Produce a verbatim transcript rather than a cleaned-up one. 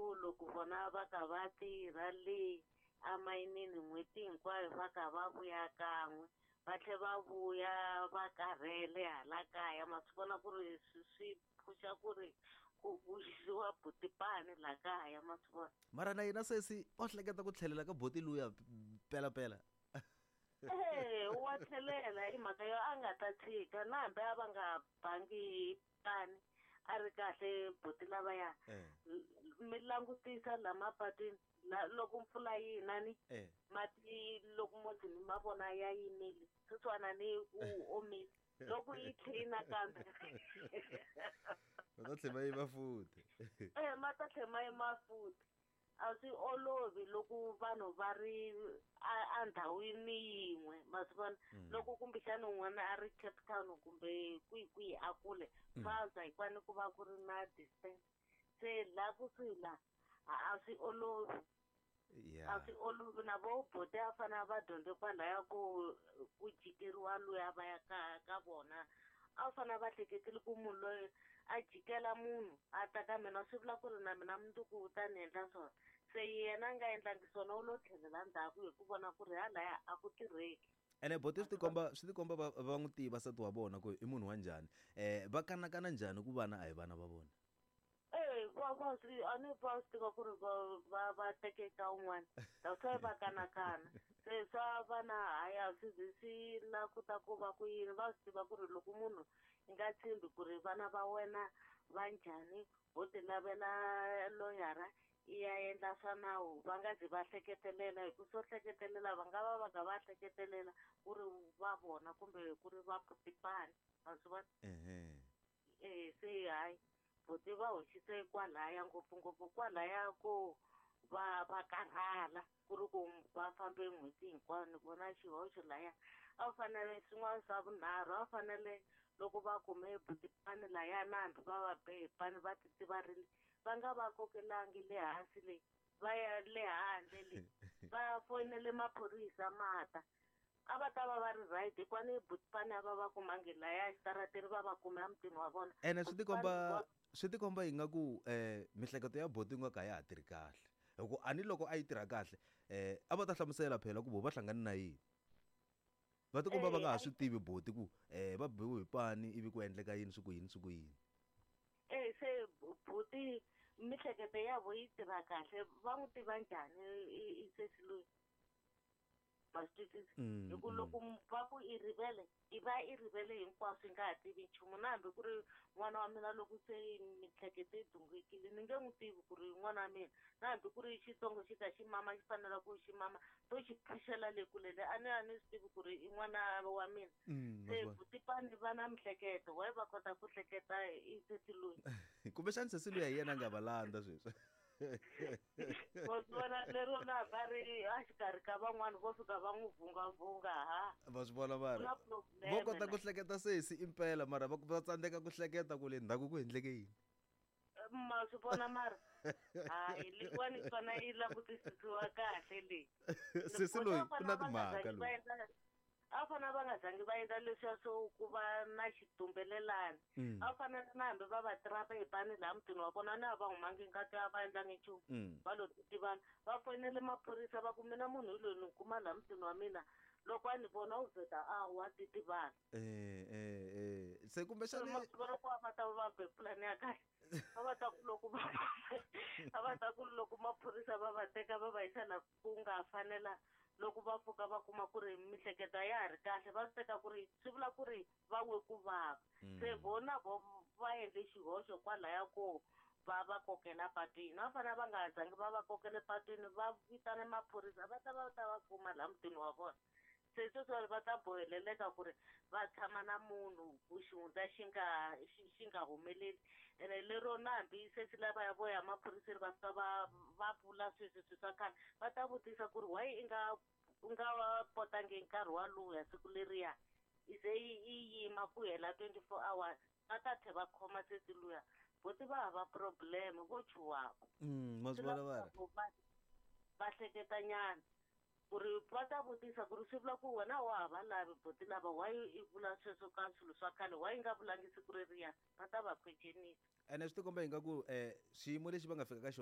ku loko vona va ka va tirha le amayinini n'hweti hinkwayo va ka va vuya kan'we va tlhe va vuya va karhele hala kaya ma swi vona ku ri swi pfuxa ku ri ku vuyisiwa butipani la kaya ma swi vona mara na yena sesi o hleketa ku tlhelela ka boti luya pela pela eh wa tlhelela hi mhaka yo a nga ta tshika na hambi a va nga bangi pani a ri kahle boti lavaya mi langutisa la mapatwini loko mpfula yi nani mati loko motini ma vona ya yimile switswana ni ku omile loko yi tlhina kambe va ta tlhela va yiva futhi eh ma ta tlhela ma yima futhi a swi olovi loko vanhu va ri a ndhawini yin'we ma swi vona loko kumbexana un'wana a ri Cape Town kumbe kwihi kwihi a kule swa za hikwani ku va ku ri na distance se la kusuhi la a swi olovi a swi olovi na vo boti a fana va dyondze kwalaya ku ku jikeriwa luya va ya ka ka vona a fana va hleketile ku munhu loyi a jikela munhu a ta ka mina swi vula ku ri na mina mundzuku wu ta ni endla swona se yena a nga endlangi swona u lo tlhelela ndzhaku hi ku vona ku ri halaya a ku tirheki ene boti swi tikomba swi tikomba va va n'wi tiva nsati wa vona ku i munhu wa njhani eh va kanakana njhani ku vana a hi vana va vona eh va va swi a ni va swi tiva ku ri va va teke ka un'wana swa va kanakana se swa vana haya swi swi la ku ta ku va ku yini va swi tiva ku ri loko munhu i nga tshembi ku ri vana va wena va njhani ho ti lavela loyara i ya endla swa nawu va nga zi va hleketelela hi ku swo hleketelela va nga va va nga va hleketelela ku ri va vona kumbe ku ri va putipani ma swi vona eh se hayi boti va hoxise kwalaya ngopfungopfu kwalaya ko va va karhala ku ri ku va fambe n'hweti hinkwayo ni vona xihoxo laya a wu fanele swin'wana swa vunharhu a wu fanele loko va kume butipani laya na hambi va va behe pani va ti tivarile va nga va kokelangi le hansi le va ya le handle le va fonele maphorisa mata a va ta va va ri right hikwani butipani a va va kumangi laya xitarateni va va kume emutini wa vona ene swi tikomba swi tikomba hi nga ku eh mihleketo ya boti nga ka ya ha tirhi kahle loko ani loko a yi tirha kahle eh a va ta hlamusela phela ku vo va hlangana na yini va tikomba va nga ha swi tivi boti ku eh va biwe hi pani ivi ku endleka yini swi ku yini swi ku yini eh se boti mihleketo ya vo yi tirha kahle va n'wi tiva njhani i sesi loyi ma swi twisisa hi ku loko va ku i rivele i va i rivele hinkwaswo i nga ha tivi nchumu na hambi ku ri n'wana wa mina loko se mihleketo yi dungekile ni nge n'wi tivi ku ri n'wana wa mina na hambi ku ri xitsongo xi ta xi mama xi fanela ku xi mama to xi pfuxela le kulele a ni a ni swi tivi ku ri i n'wana wa mina se butipani va na mihleketo wa va kota ku hleketa i sesi loyi kumbexani sesi loyi hi yena a nga va landza sweswi vona lero na va ri a xikarhi ka van'wani vo fika va n'wi vhungavhunga ha va swi vona mara vo kota ku hleketa sesi impela mara va va tsandzeka ku hleketa ku le ndzhaku ku endleke yini ma swi vona mara hayi leyiwani fana yi langutisisiwa kahle leyi sesi loyi ku na timhaka loyi a fana va nga zangi va endla leswiya swo ku va na xitumbelelani a fanele na hambi va va tirapa hi pani laha mutini wa vona na va humangi ngati a va endlangi nchumu va lo titivana va fonele maphorisa va ku mina munhu hi loyi ni kuma laha mutini wa mina loko a ni vona u vheta a wa titivana eh eh eh se kumbexani loko va ta va be pulani ya kahle va va ta ku loko va va ta ku loko maphorisa va va teka va va yisa laha ku nga fanela loko va pfuka va kuma ku ri mihleketo ya ha ri kahle va swi teka ku ri swi vula ku ri va we ku vava se vona vo va endle xihoxo kwalaya ko va va kokela patwini va fanele va nga ha zangi va va kokele patwini va vitana maphorisa va ta va ta va kuma laha mutini wa vona se sweswo va ta boheleleka ku ri va tshama na munhu ku xihundla xi nga xi nga humeleli ene lero na hambi se swi lava ya voya maphoriseni va fika va va vula sweswi swi swa khale va ta vutisa ku ri why i nga u nga va potangi nkarhi waloya siku leriya i ze i yima ku hela twenty-four hours va ta tlhe va khoma sesi luya boti va hava problem vo chuwaka ma swi vona va va hleketa nyana ku ri va ta vutisa ku ri swi vula ku wena wa ha va lavi boti lava why i vula sweswo ka swilo swa khale why i nga vulangi siku leriya va ta va khwejenisa ene swi tikomba hi nga ku um xiyimo lexi va nga fika ka xona